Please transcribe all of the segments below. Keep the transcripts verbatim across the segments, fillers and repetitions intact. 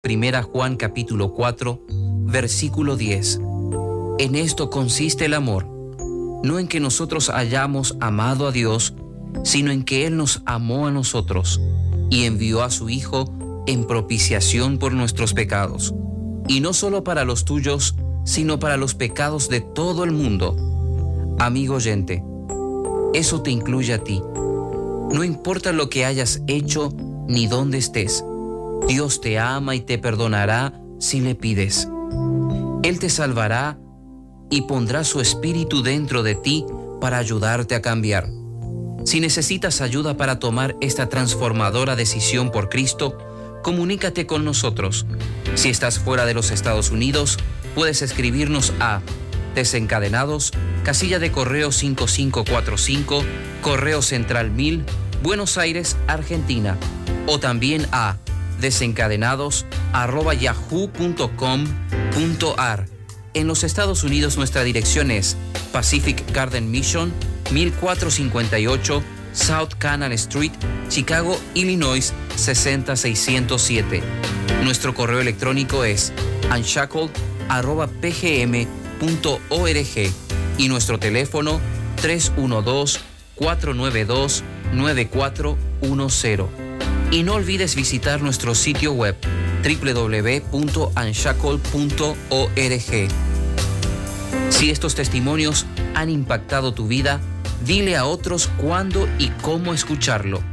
Primera Juan capítulo cuatro, versículo diez. En esto consiste el amor, no en que nosotros hayamos amado a Dios, sino en que Él nos amó a nosotros y envió a su Hijo en propiciación por nuestros pecados, y no solo para los tuyos, sino para los pecados de todo el mundo. Amigo oyente, eso te incluye a ti. No importa lo que hayas hecho ni dónde estés, Dios te ama y te perdonará si le pides. Él te salvará y pondrá su espíritu dentro de ti para ayudarte a cambiar. Si necesitas ayuda para tomar esta transformadora decisión por Cristo, comunícate con nosotros. Si estás fuera de los Estados Unidos, puedes escribirnos a Desencadenados, casilla de correo cinco cinco cuatro cinco, Correo Central mil, Buenos Aires, Argentina, o también a desencadenados arroba yahoo punto com punto ar. En los Estados Unidos nuestra dirección es Pacific Garden Mission, mil cuatrocientos cincuenta y ocho South Canal Street, Chicago, Illinois seis cero seiscientos siete. Nuestro correo electrónico es unshackled arroba p g m punto org y nuestro teléfono tres uno dos, cuatro nueve dos, nueve cuatro uno cero. Y no olvides visitar nuestro sitio web doble u doble u doble u punto unshackled punto org. Si estos testimonios han impactado tu vida, dile a otros cuándo y cómo escucharlo.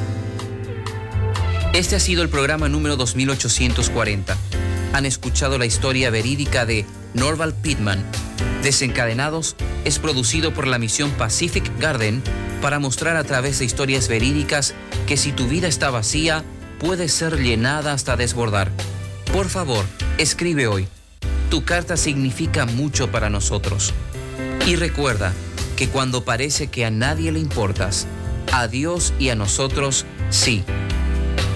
Este ha sido el programa número dos mil ochocientos cuarenta. Han escuchado la historia verídica de Norval Pittman. Desencadenados es producido por la misión Pacific Garden para mostrar a través de historias verídicas que si tu vida está vacía, puede ser llenada hasta desbordar. Por favor, escribe hoy. Tu carta significa mucho para nosotros. Y recuerda que cuando parece que a nadie le importas, a Dios y a nosotros, sí.